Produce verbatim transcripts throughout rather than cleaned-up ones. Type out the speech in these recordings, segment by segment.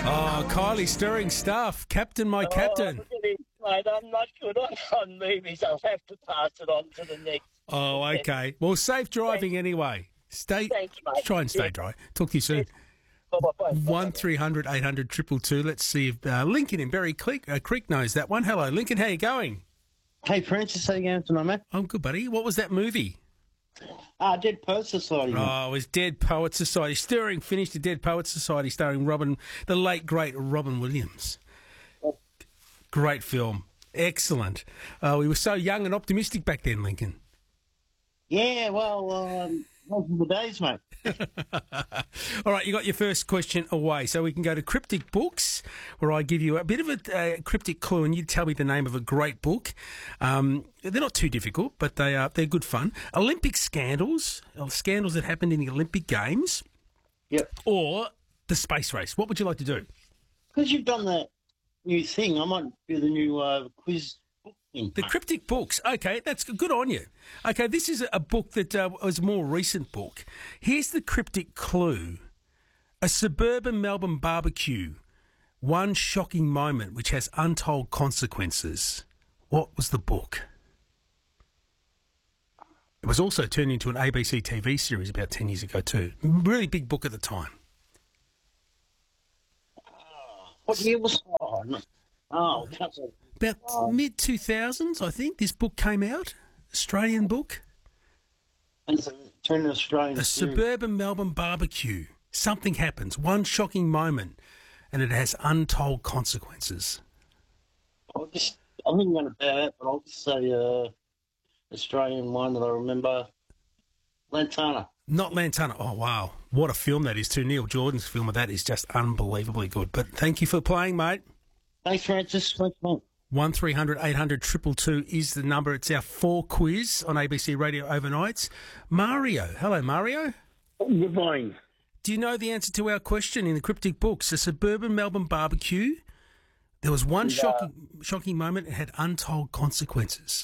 Oh, Kylie, stirring stuff. Captain, my captain. Oh, really, mate, I'm not good on, on movies. I'll have to pass it on to the next. Oh, okay. Well, safe driving anyway. Stay. Thanks, mate. Try and stay Yeah. dry. Talk to you soon. Bye-bye. One three hundred eight hundred two two two. Let's see if uh, Lincoln in Berry Creek, uh, Creek knows that one. Hello, Lincoln. How you going? Hey, Francis, how you going tonight, mate? I'm good, buddy. What was that movie? Ah, Dead Poets Society. mate. Oh, it was Dead Poets Society. Stirring finish to Dead Poets Society, starring Robin, the late great Robin Williams. Great film. Excellent. Uh, we were so young and optimistic back then, Lincoln. Yeah, well, um, those were the days, mate. All right, you got your first question away. So we can go to Cryptic Books, where I give you a bit of a uh, cryptic clue and you tell me the name of a great book. Um, they're not too difficult, but they are, they're good fun. Olympic scandals, uh, scandals that happened in the Olympic Games, Yep. or the space race. What would you like to do? Because you've done that new thing, I might do the new uh, quiz book thing. The Cryptic Books. Okay, that's good on you. Okay, this is a book that uh, was a more recent book. Here's the cryptic clue. A suburban Melbourne barbecue. One shocking moment which has untold consequences. What was the book? It was also turned into an A B C T V series about ten years ago too. Really big book at the time. What year was Oh, no. oh that's a, About mid two thousands, I think, this book came out. Australian book. it's a turn to Australian. A series. suburban Melbourne barbecue. Something happens, one shocking moment, and it has untold consequences. I'll just, I think I'm going to bear that, but I'll just say uh, Australian one that I remember. Lantana. Not Lantana. Oh, wow. What a film that is, too. Neil Jordan's film of that is just unbelievably good. But thank you for playing, mate. Thanks, Francis. Thanks, mate. one three hundred eight hundred two two two is the number. It's our four quiz on A B C Radio overnights. Mario. Hello, Mario. Good morning. Do you know the answer to our question in the Cryptic Books? A suburban Melbourne barbecue. There was one No. shocking shocking moment. It had untold consequences.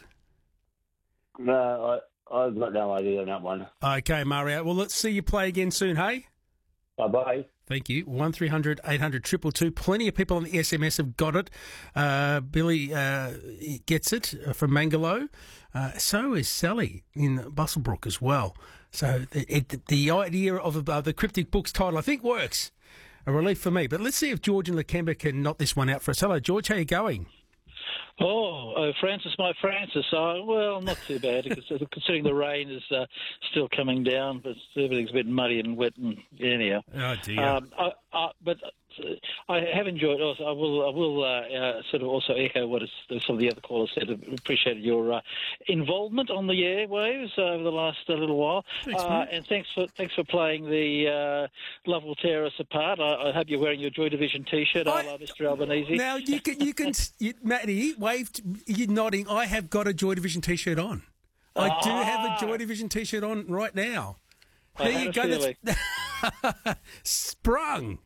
No, I, I've got no idea on that one. Okay, Mario. Well, let's see you play again soon, hey? Bye-bye. Thank you. one three hundred eight hundred two two two. Plenty of people on the S M S have got it. Uh, Billy uh, gets it uh, from Mangalo. Uh, so is Sally in Bustlebrook as well. So the, it, the idea of uh, the Cryptic Books title, I think, works. A relief for me. But let's see if George and Lakemba can knock this one out for us. Hello, George. How you going? Oh, uh, Francis, my Francis. Uh, well, not too bad, because, uh, considering the rain is uh, still coming down, but everything's a bit muddy and wet and anyhow. Oh, dear. Um, I, I, but uh, I have enjoyed. Also, I will. I will uh, uh, sort of also echo what is, some of the other callers said. I appreciated your uh, involvement on the airwaves uh, over the last uh, little while. Thanks, uh, mate. and thanks for thanks for playing the uh, Love Will Tear Us Apart. I, I hope you're wearing your Joy Division T-shirt. I, I- love Mister Albanese. Now, you can, you can, you, Matty, waved, you're nodding. I have got a Joy Division T-shirt on. I do have a Joy Division T-shirt on right now. I There had you a go. feeling. That's sprung.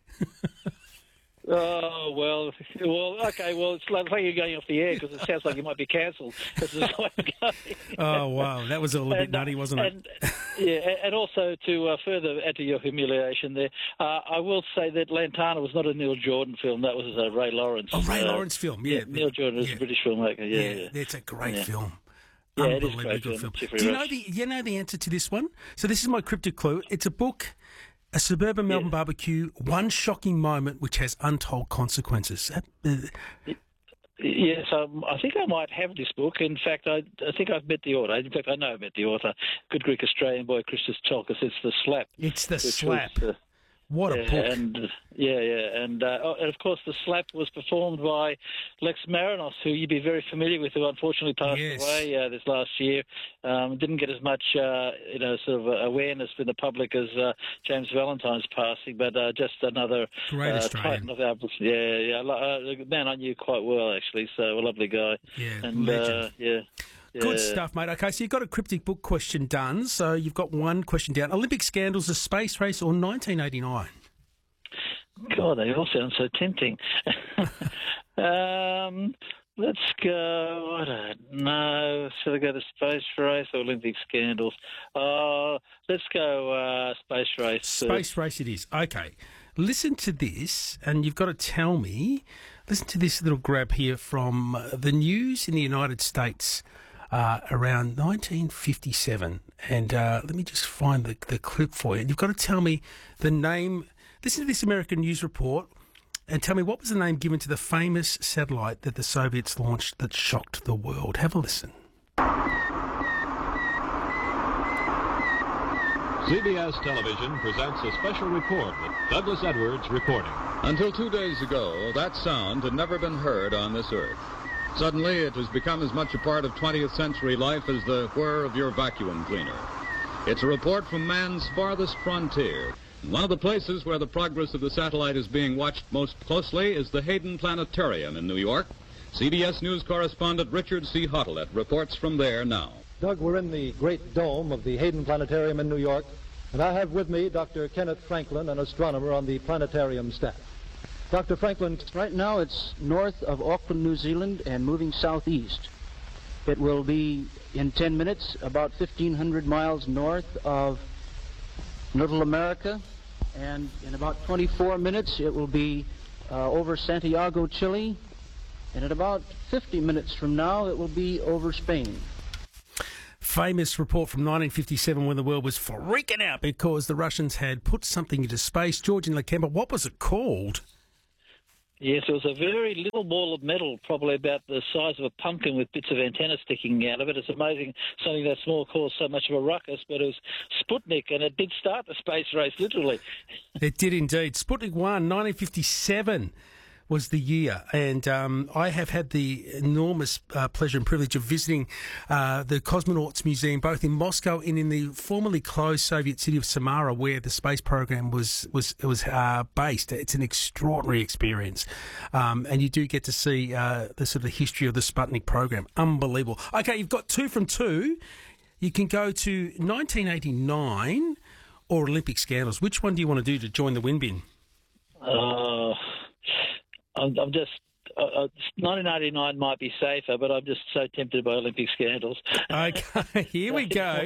Oh, well, well, okay, well, it's like you're going off the air because it sounds like you might be cancelled. This is why I'm going. Oh, wow. That was a little bit And, uh, nutty, wasn't it? and, yeah, and also to uh, further add to your humiliation there, uh, I will say that Lantana was not a Neil Jordan film. That was uh, Ray Lawrence. Oh, Ray Uh, Lawrence film, yeah. Neil Jordan is yeah. a British filmmaker, yeah. Yeah, yeah. it's a great Yeah. film. Yeah, it is Unbelievably great good film. film. Thank you very Do you much. know the you know the answer to this one? So this is my cryptic clue. It's a book, a suburban Melbourne Yeah. barbecue, one shocking moment which has untold consequences. That- uh, Yes, um, I think I might have this book. In fact, I, I think I've met the author. In fact, I know I've met the author. Good Greek Australian boy, Christus Chalkis. It's The Slap. It's The which Slap. was, uh, What a yeah, book. And, uh, yeah, yeah. And, uh, oh, and, of course, The Slap was performed by Lex Marinos, who you'd be very familiar with, who unfortunately passed Yes. away uh, this last year. Um, didn't get as much, uh, you know, sort of uh, awareness in the public as uh, James Valentine's passing, but uh, just another Great uh, Australian. titan of our books. Yeah, yeah. Uh, a man I knew quite well, actually, so a lovely guy. Yeah, And, legend. uh, yeah. Good Yeah. stuff, mate. Okay, so you've got a cryptic book question done. So you've got one question down. Olympic scandals, a space race, or nineteen eighty-nine? God, they all sound so tempting. um, let's go. I don't know. Should I go to space race or Olympic scandals? Uh, let's go uh, space race. Space race it is. Okay. listen to this, and you've got to tell me, listen to this little grab here from uh, the news in the United States uh, around nineteen fifty-seven. And uh, let me just find the, the clip for you. And you've got to tell me the name. Listen to this American news report and tell me what was the name given to the famous satellite that the Soviets launched that shocked the world. Have a listen. C B S Television presents a special report with Douglas Edwards reporting. Until two days ago, that sound had never been heard on this earth. Suddenly, it has become as much a part of twentieth century life as the whir of your vacuum cleaner. It's a report from man's farthest frontier. One of the places where the progress of the satellite is being watched most closely is the Hayden Planetarium in New York. C B S News correspondent Richard C. Hottelet reports from there now. Doug, we're in the great dome of the Hayden Planetarium in New York, and I have with me Doctor Kenneth Franklin, an astronomer on the planetarium staff. Doctor Franklin, right now it's north of Auckland, New Zealand, and moving southeast. It will be, in ten minutes, about fifteen hundred miles north of Little America, and in about twenty-four minutes it will be uh, over Santiago, Chile, and in about fifty minutes from now it will be over Spain. Famous report from nineteen fifty-seven when the world was freaking out because the Russians had put something into space. George in Lakemba, what was it called? Yes, it was a very little ball of metal, probably about the size of a pumpkin with bits of antenna sticking out of it. It's amazing something that small caused so much of a ruckus, but it was Sputnik, and it did start the space race, literally. It did indeed. Sputnik one, nineteen fifty-seven was the year, and um, I have had the enormous uh, pleasure and privilege of visiting uh, the Cosmonauts Museum, both in Moscow and in the formerly closed Soviet city of Samara, where the space program was was was uh, based. It's an extraordinary experience, um, and you do get to see uh, the sort of history of the Sputnik program. Unbelievable. Okay, you've got two from two. You can go to nineteen eighty-nine or Olympic scandals. Which one do you want to do to join the win bin? Uh... I'm, I'm just, uh, nineteen eighty-nine might be safer, but I'm just so tempted by Olympic scandals. Okay, here we go.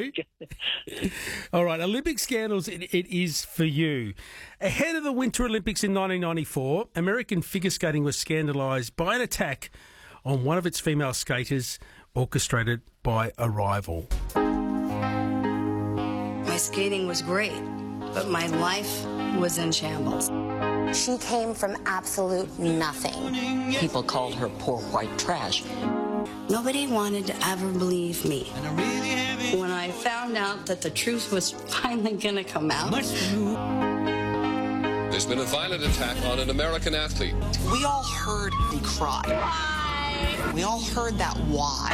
All right, Olympic scandals, it, it is for you. Ahead of the Winter Olympics in nineteen ninety-four, American figure skating was scandalised by an attack on one of its female skaters, orchestrated by a rival. My skating was great, but my life was in shambles. She came from absolute nothing. People called her poor white trash. Nobody wanted to ever believe me. When I found out that the truth was finally going to come out. There's been a violent attack on an American athlete. We all heard the cry. Why? We all heard that why.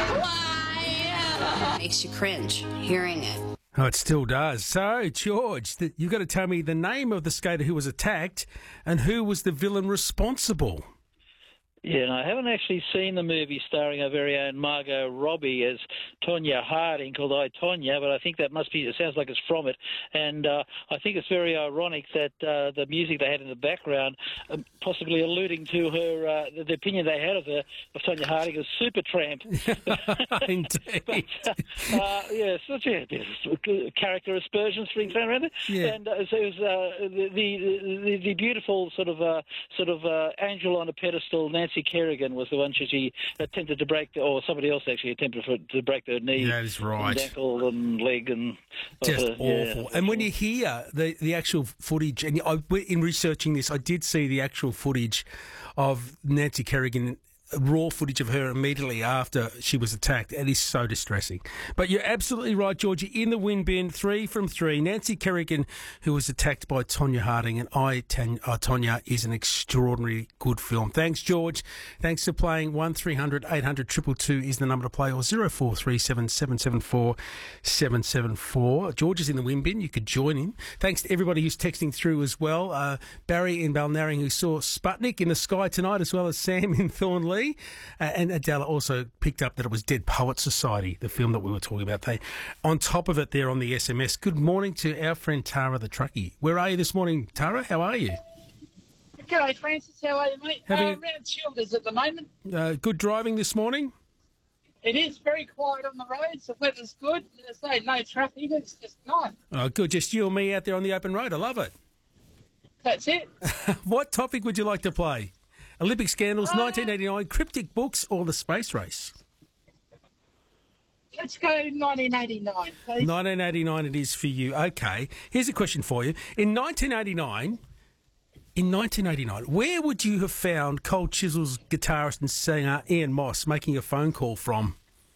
Why? Makes you cringe hearing it. Oh, it still does. So, George, th- you've got to tell me the name of the skater who was attacked and who was the villain responsible. Yeah, and I haven't actually seen the movie starring our very own Margot Robbie as Tonya Harding called I, Tonya, but I think that must be, it sounds like it's from it. And uh, I think it's very ironic that uh, the music they had in the background, uh, possibly alluding to her, uh, the, the opinion they had of her, of Tonya Harding as Supertramp. Indeed. but, uh, yeah, such a character aspersions being thrown around it. Yeah. And uh, so it was uh, the, the, the, the beautiful sort of, uh, sort of uh, angel on a pedestal, Nancy Kerrigan was the one she, she attempted to break, the, or somebody else actually attempted for, to break their knee. That is right. And ankle and leg and just uh, awful. Yeah, and when you hear the the actual footage, and I, in researching this, I did see the actual footage of Nancy Kerrigan. Raw footage of her immediately after she was attacked. It is so distressing. But you're absolutely right, Georgie. In the win bin, three from three. Nancy Kerrigan, who was attacked by Tonya Harding, and I, Tan- uh, Tonya, is an extraordinary good film. Thanks, George. Thanks for playing. one three hundred eight hundred two two two is the number to play, or zero four three seven seven seven four seven seven four. George is in the win bin. You could join him. Thanks to everybody who's texting through as well. Uh, Barry in Balnarring, who saw Sputnik in the sky tonight, as well as Sam in Thornley. Uh, and Adela also picked up that it was Dead Poets Society, the film that we were talking about. They, on top of it there on the S M S, good morning to our friend Tara the Truckie. Where are you this morning, Tara? How are you? G'day, Francis. How are you, mate? Having, uh, around Childers at the moment. Uh, good driving this morning? It is very quiet on the roads. The weather's good. As I say, no traffic. It's just nice. Oh, good. Just you and me out there on the open road. I love it. That's it. What topic would you like to play? Olympic scandals, Uh, nineteen eighty-nine, cryptic books, or the space race? Let's go nineteen eighty-nine, please. nineteen eighty-nine it is for you. Okay. Here's a question for you. In nineteen eighty-nine, in nineteen eighty-nine, where would you have found Cold Chisel's guitarist and singer Ian Moss making a phone call from?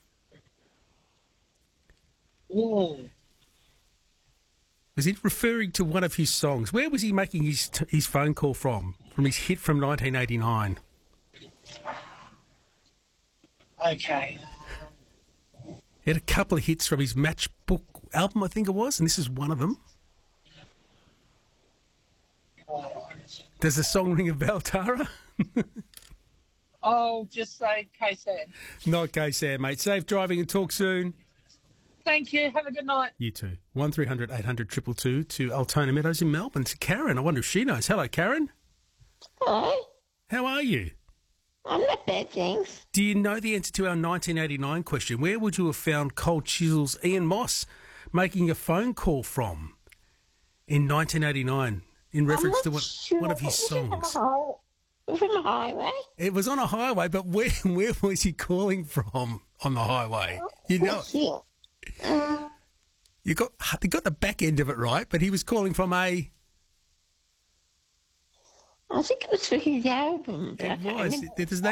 Whoa. Was he referring to one of his songs? Where was he making his his phone call from? From his hit from nineteen eighty-nine? Okay. He had a couple of hits from his Matchbook album, I think it was, and this is one of them. Does the song ring a bell, Tara? I'll just say K-Sam. Not K-Sam, mate. Safe driving and talk soon. Thank you. Have a good night. You too. one three hundred eight hundred two two two to Altona Meadows in Melbourne. To Karen. I wonder if she knows. Hello, Karen. Hello. How are you? I'm not bad, thanks. Do you know the answer to our nineteen eighty-nine question? Where would you have found Cold Chisel's Ian Moss making a phone call from in nineteen eighty-nine in reference to one, sure. one of his songs? Was it on the highway? It was on a highway, but where where was he calling from on the highway? You know, Uh, you got you got the back end of it right, but he was calling from a. I think it was for his album. It was. There's no